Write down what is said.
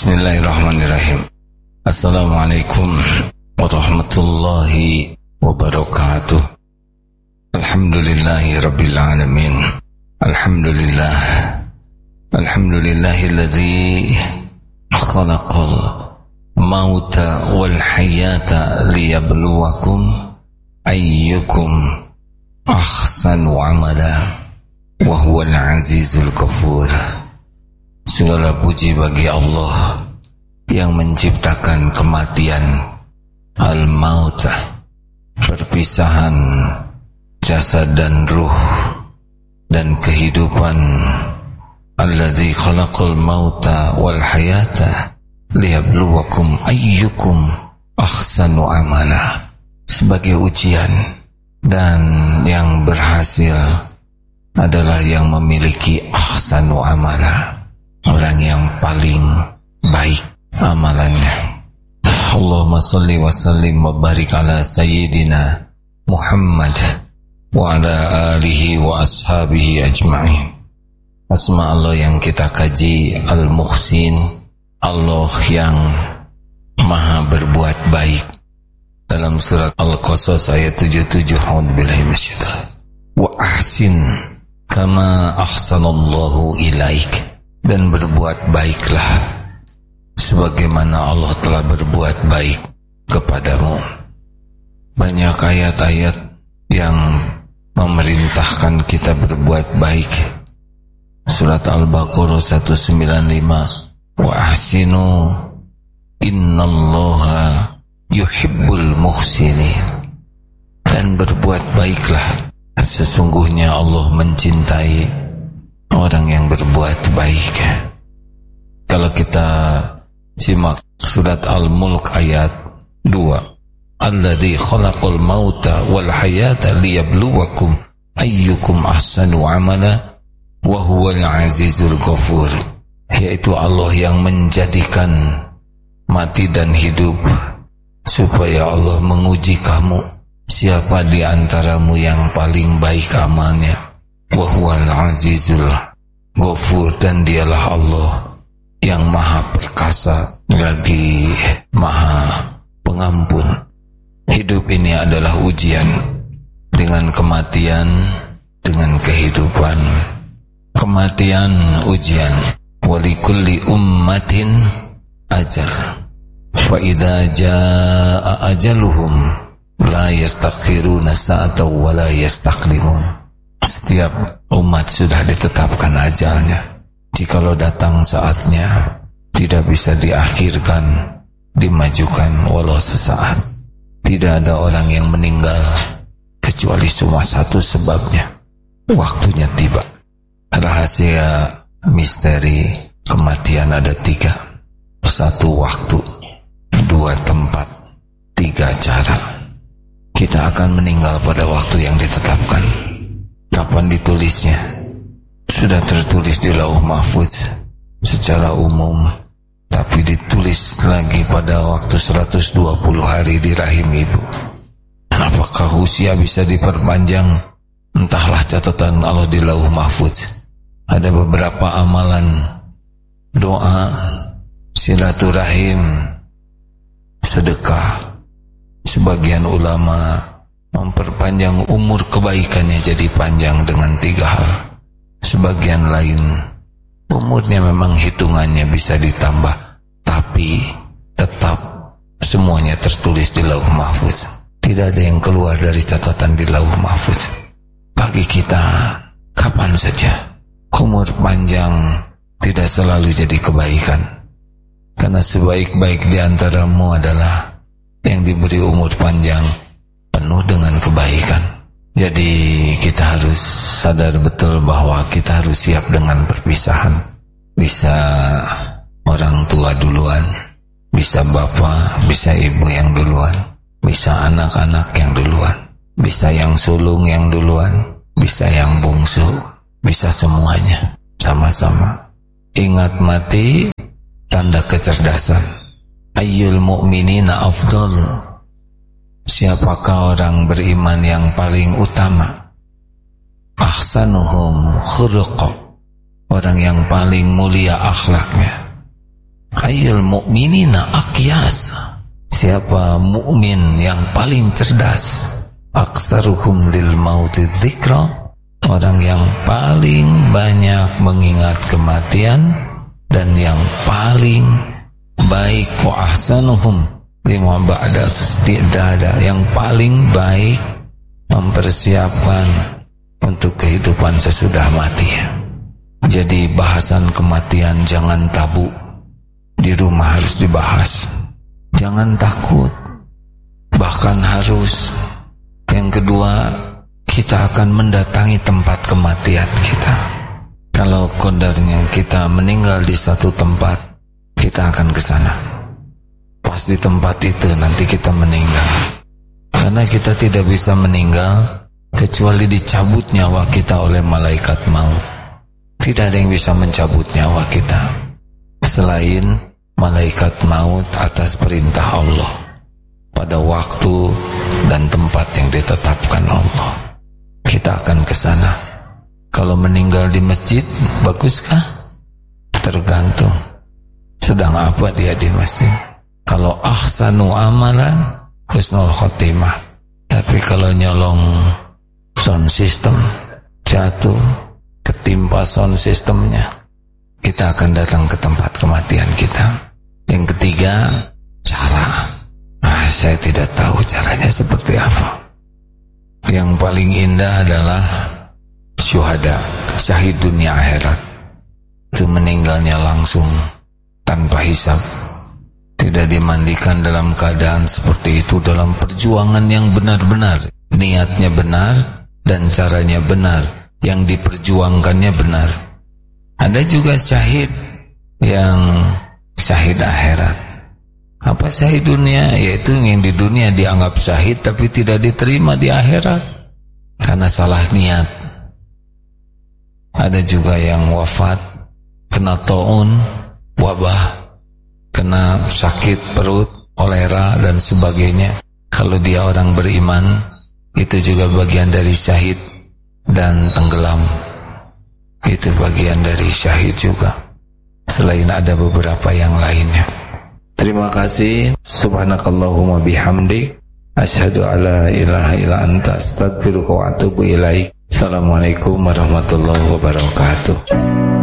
Bismillahirrahmanirrahim. Assalamualaikum warahmatullahi wabarakatuh. Alhamdulillahi rabbil alamin. Alhamdulillahilladzi khalaqal mauta wal hayata liyabluwakum ayyukum ahsanu amala wa huwal azizul ghafur. Segala puji bagi Allah yang menciptakan kematian, al-maut, perpisahan jasad dan ruh, dan kehidupan. Alladzi khalaqal mauta wal hayata liyabluwakum ayyukum ahsanu amala, sebagai ujian, dan yang berhasil adalah yang memiliki ahsanu amala, orang yang paling baik amalannya. Allahumma salli wa sallim wa barik ala sayyidina Muhammad wa ala alihi wa ashabihi ajma'in. Asma Allah yang kita kaji Al-Muhsin, Allah yang maha berbuat baik. Dalam surat Al-Qasas ayat 77, a'udzubillahi minasyaitonir rajim. Wa ahsin kama ahsanallahu ilaik, dan berbuat baiklah sebagaimana Allah telah berbuat baik kepadamu. Banyak ayat-ayat yang memerintahkan kita berbuat baik. Surat Al-Baqarah 195, wa ahsinu innallaha yuhibbul muhsinin, dan berbuat baiklah, sesungguhnya Allah mencintai orang yang berbuat baik. Kalau kita simak surat Al-Mulk ayat 2, alladzi khalaqal mauta wal hayata liyabluwakum ayyukum ahsanu amala wa huwal azizul ghafur, yaitu Allah yang menjadikan mati dan hidup supaya Allah menguji kamu, siapa di antaramu yang paling baik amalnya. Wa huwal azizul ghafur, dan dialah Allah yang maha perkasa lagi maha pengampun. Hidup ini adalah ujian, dengan kematian, dengan kehidupan. Kematian ujian. Walikulli ummatin ajal, fa idza jaa ajaluhum la yastakhiruna sa'atan wa la yastaqdimun. Setiap umat sudah ditetapkan ajalnya. Jikalau datang saatnya, tidak bisa diakhirkan, dimajukan walau sesaat. Tidak ada orang yang meninggal kecuali cuma satu sebabnya, waktunya tiba. Rahasia misteri kematian ada 3. 1 waktu, 2 tempat, 3 cara. Kita akan meninggal pada waktu yang ditetapkan. Kapan ditulisnya? Sudah tertulis di Lauh Mahfuz secara umum, tapi ditulis lagi pada waktu 120 hari di rahim ibu. Apakah usia bisa diperpanjang? Entahlah, catatan Allah di Lauh Mahfuz. Ada beberapa amalan, doa, silaturahim, sedekah. Sebagian ulama memperpanjang umur kebaikannya jadi panjang dengan 3 hal. Sebagian lain umurnya memang hitungannya bisa ditambah, tapi tetap semuanya tertulis di Lauh Mahfuz. Tidak ada yang keluar dari catatan di Lauh Mahfuz. Bagi kita, kapan saja umur panjang tidak selalu jadi kebaikan, karena sebaik-baik di antaramu adalah yang diberi umur panjang penuh dengan kebaikan. Jadi kita harus sadar betul bahwa kita harus siap dengan perpisahan. Bisa orang tua duluan, bisa bapak, bisa ibu yang duluan, bisa anak-anak yang duluan, bisa yang sulung yang duluan, bisa yang bungsu, bisa semuanya sama-sama. Ingat, mati tanda kecerdasan. Ayyul mu'minina afdal, siapakah orang beriman yang paling utama? Ahsanuhum khuluqa, orang yang paling mulia akhlaknya. Ayyul mu'minina aqyas. Siapa mukmin yang paling cerdas? Aktsaruhum lil mauti dzikra. Orang yang paling banyak mengingat kematian dan yang paling baik. Wa ahsanuhum lima ba'da istidada. Yang paling baik mempersiapkan untuk kehidupan sesudah mati. Jadi bahasan kematian jangan tabu. Di rumah harus dibahas. Jangan takut. Bahkan harus. Yang kedua, kita akan mendatangi tempat kematian kita. Kalau qadarnya kita meninggal di satu tempat, kita akan ke sana. Pas di tempat itu nanti kita meninggal. Karena kita tidak bisa meninggal kecuali dicabut nyawa kita oleh malaikat maut. Tidak ada yang bisa mencabut nyawa kita selain malaikat maut atas perintah Allah pada waktu dan tempat yang ditetapkan Allah. Kita akan ke sana. Kalau meninggal di masjid, baguskah? Tergantung sedang apa dia di masjid. Kalau ahsanu amalan, husnul khotimah. Tapi kalau nyolong sound system, jatuh, ketimpa sound systemnya, kita akan datang ke tempat kematian kita. Yang ketiga, cara. Saya tidak tahu caranya seperti apa. Yang paling indah adalah syuhada, syahid dunia akhirat. Itu meninggalnya langsung tanpa hisab. Tidak dimandikan dalam keadaan seperti itu, dalam perjuangan yang benar-benar. Niatnya benar dan caranya benar. Yang diperjuangkannya benar. Ada juga syahid yang syahid akhirat. Apa syahid dunia? Yaitu yang di dunia dianggap syahid tapi tidak diterima di akhirat karena salah niat. Ada juga yang wafat kena taun, wabah, kena sakit perut, kolera dan sebagainya. Kalau dia orang beriman, itu juga bagian dari syahid. Dan tenggelam, itu bagian dari syahid juga. Selain ada beberapa yang lainnya. Terima kasih. Subhanakallahumma bihamdik, asyhadu alla ilaha illa anta, astaghfiruka wa atubu ilaik. Assalamualaikum warahmatullahi wabarakatuh.